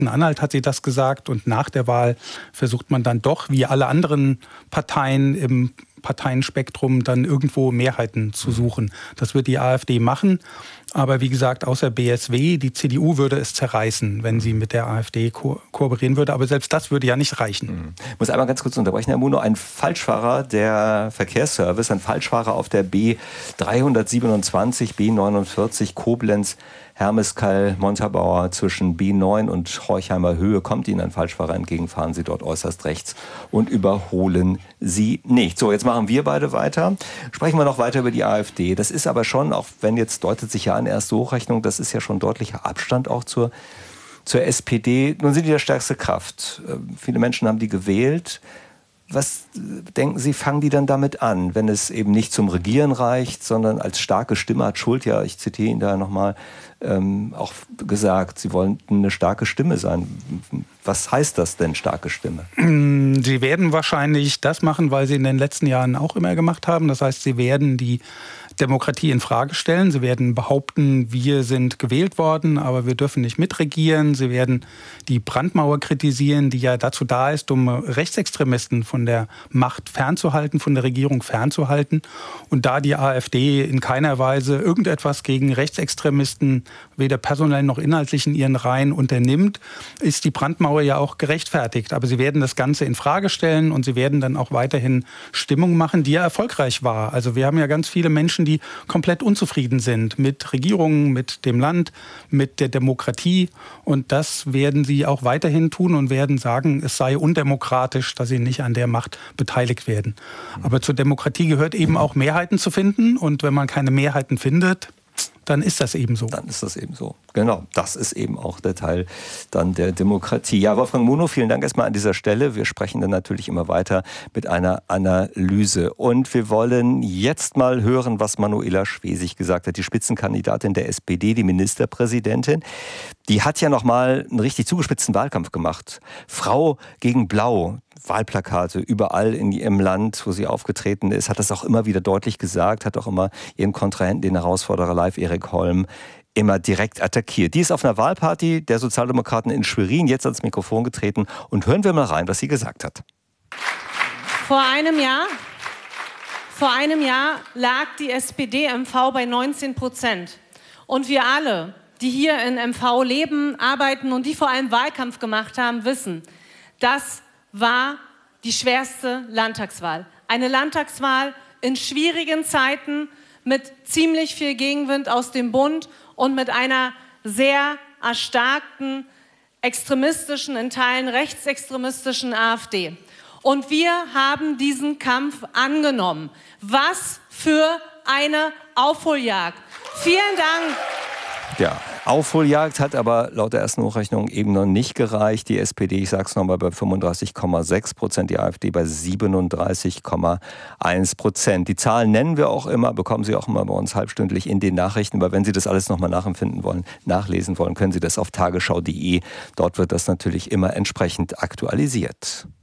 Sachsen-Anhalt hat sie das gesagt. Und nach der Wahl versucht man dann doch, wie alle anderen Parteien im Parteienspektrum, dann irgendwo Mehrheiten zu suchen. Das wird die AfD machen. Aber wie gesagt, außer BSW, die CDU würde es zerreißen, wenn sie mit der AfD kooperieren würde. Aber selbst das würde ja nicht reichen. Ich muss einmal ganz kurz unterbrechen, Herr Muno. Ein Falschfahrer der Verkehrsservice, ein Falschfahrer auf der B327, B49 Koblenz, Hermeskeil-Montabaur zwischen B9 und Horchheimer Höhe kommt Ihnen ein Falschfahrer entgegen, fahren Sie dort äußerst rechts und überholen Sie nicht. So, jetzt machen wir beide weiter. Sprechen wir noch weiter über die AfD. Das ist aber schon, auch wenn jetzt deutet sich ja an, erste Hochrechnung, das ist ja schon deutlicher Abstand auch zur SPD. Nun sind die der stärkste Kraft. Viele Menschen haben die gewählt. Was denken Sie, fangen die dann damit an, wenn es eben nicht zum Regieren reicht, sondern als starke Stimme, hat Schult ja, ich zitiere ihn da nochmal, auch gesagt, sie wollen eine starke Stimme sein. Was heißt das denn, starke Stimme? Sie werden wahrscheinlich das machen, weil sie in den letzten Jahren auch immer gemacht haben. Das heißt, sie werden die Demokratie in Frage stellen. Sie werden behaupten, wir sind gewählt worden, aber wir dürfen nicht mitregieren. Sie werden die Brandmauer kritisieren, die ja dazu da ist, um Rechtsextremisten von der Macht fernzuhalten, von der Regierung fernzuhalten. Und da die AfD in keiner Weise irgendetwas gegen Rechtsextremisten, weder personell noch inhaltlich in ihren Reihen unternimmt, ist die Brandmauer ja auch gerechtfertigt. Aber sie werden das Ganze in Frage stellen und sie werden dann auch weiterhin Stimmung machen, die ja erfolgreich war. Also wir haben ja ganz viele Menschen, die komplett unzufrieden sind mit Regierungen, mit dem Land, mit der Demokratie. Und das werden sie auch weiterhin tun und werden sagen, es sei undemokratisch, dass sie nicht an der Macht beteiligt werden. Aber zur Demokratie gehört eben auch Mehrheiten zu finden. Und wenn man keine Mehrheiten findet, dann ist das eben so. Dann ist das eben so. Genau, das ist eben auch der Teil dann der Demokratie. Ja, Wolfgang Muno, vielen Dank erstmal an dieser Stelle. Wir sprechen dann natürlich immer weiter mit einer Analyse. Und wir wollen jetzt mal hören, was Manuela Schwesig gesagt hat, die Spitzenkandidatin der SPD, die Ministerpräsidentin. Die hat ja noch mal einen richtig zugespitzten Wahlkampf gemacht. Frau gegen Blau. Wahlplakate überall in ihrem Land, wo sie aufgetreten ist, hat das auch immer wieder deutlich gesagt, hat auch immer ihren Kontrahenten, den Herausforderer Live Erik Holm, immer direkt attackiert. Die ist auf einer Wahlparty der Sozialdemokraten in Schwerin jetzt ans Mikrofon getreten und hören wir mal rein, was sie gesagt hat. Vor einem Jahr lag die SPD-MV bei 19%. Und wir alle, die hier in MV leben, arbeiten und die vor allem Wahlkampf gemacht haben, wissen, das war die schwerste Landtagswahl. Eine Landtagswahl in schwierigen Zeiten mit ziemlich viel Gegenwind aus dem Bund und mit einer sehr erstarkten, extremistischen, in Teilen rechtsextremistischen AfD. Und wir haben diesen Kampf angenommen. Was für eine Aufholjagd. Vielen Dank. Ja, Aufholjagd hat aber laut der ersten Hochrechnung eben noch nicht gereicht. Die SPD, ich sage es nochmal, bei 35,6%, die AfD bei 37,1%. Die Zahlen nennen wir auch immer, bekommen Sie auch immer bei uns halbstündlich in den Nachrichten. Aber wenn Sie das alles nochmal nachempfinden wollen, nachlesen wollen, können Sie das auf tagesschau.de. Dort wird das natürlich immer entsprechend aktualisiert.